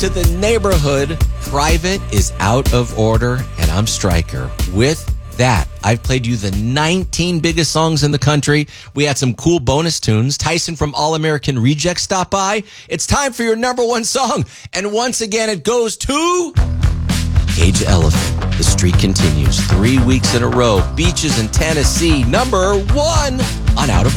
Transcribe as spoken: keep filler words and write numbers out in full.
to the neighborhood. Private is out of order, and I'm Stryker. With that, I've played you the nineteen biggest songs in the country. We had some cool bonus tunes. Tyson from All American Rejects stopped by. It's time for your number one song. And once again, it goes to Cage Elephant. The streak continues. Three weeks in a row. Beaches in Tennessee. Number one on Out of